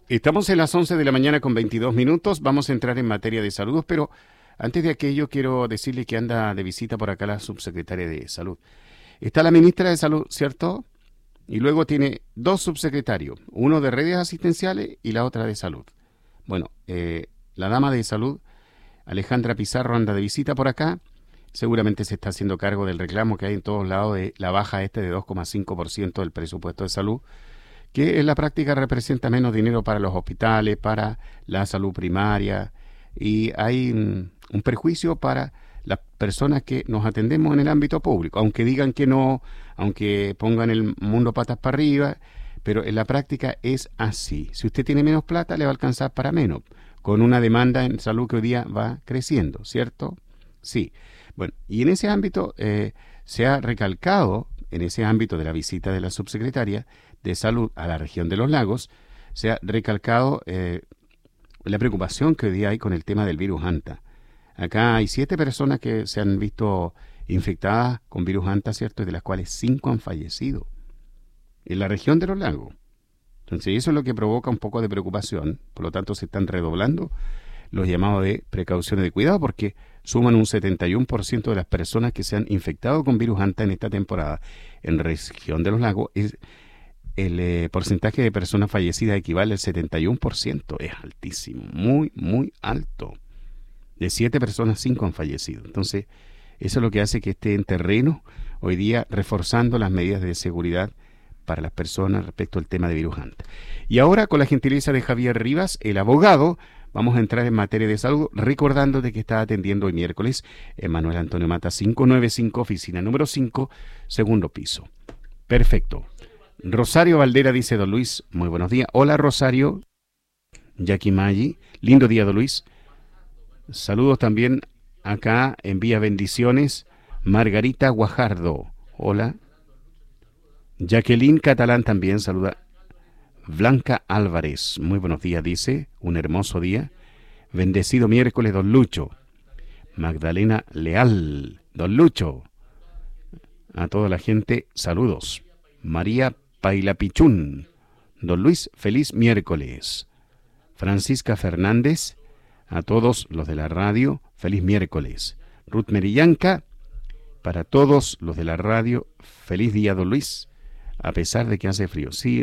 Estamos en las 11 de la mañana con 22 minutos. Vamos a entrar en materia de saludos, pero antes de aquello quiero decirle que anda de visita por acá la subsecretaria de Salud. Está la ministra de Salud, ¿cierto? Y luego tiene dos subsecretarios, uno de redes asistenciales y la otra de salud. Bueno, la dama de salud, Alejandra Pizarro, anda de visita por acá. Seguramente se está haciendo cargo del reclamo que hay en todos lados de la baja de 2,5% del presupuesto de salud, que en la práctica representa menos dinero para los hospitales, para la salud primaria, y hay un perjuicio para las personas que nos atendemos en el ámbito público, aunque digan que no, aunque pongan el mundo patas para arriba, pero en la práctica es así. Si usted tiene menos plata, le va a alcanzar para menos, con una demanda en salud que hoy día va creciendo, ¿cierto? Sí. Bueno, y en ese ámbito se ha recalcado, en ese ámbito de la visita de la subsecretaria de Salud a la región de los lagos, se ha recalcado la preocupación que hoy día hay con el tema del virus Anta. Acá hay 7 personas que se han visto infectadas con virus Anta, ¿cierto? Y de las cuales 5 han fallecido en la región de los lagos. Entonces eso es lo que provoca un poco de preocupación. Por lo tanto se están redoblando los llamados de precaución y de cuidado, porque suman un 71% de las personas que se han infectado con virus Anta en esta temporada. En la región de los lagos el porcentaje de personas fallecidas equivale al 71%. Es altísimo, muy, muy alto. De 7 personas, 5 han fallecido. Entonces, eso es lo que hace que esté en terreno hoy día reforzando las medidas de seguridad para las personas respecto al tema de virus Anta. Y ahora, con la gentileza de Javier Rivas, el abogado, vamos a entrar en materia de salud, recordando de que está atendiendo hoy miércoles en Manuel Antonio Mata 595, oficina número 5, segundo piso. Perfecto. Rosario Valdera dice: don Luis, muy buenos días. Hola Rosario. Jackie Maggi, lindo día don Luis. Saludos también acá, envía bendiciones Margarita Guajardo. Hola. Jacqueline Catalán también saluda. Blanca Álvarez, muy buenos días, dice, un hermoso día. Bendecido miércoles, don Lucho. Magdalena Leal, don Lucho. A toda la gente, saludos. María Pailapichún, don Luis, feliz miércoles. Francisca Fernández, a todos los de la radio, feliz miércoles. Ruth Merillanca, para todos los de la radio, feliz día, don Luis, a pesar de que hace frío. Sí,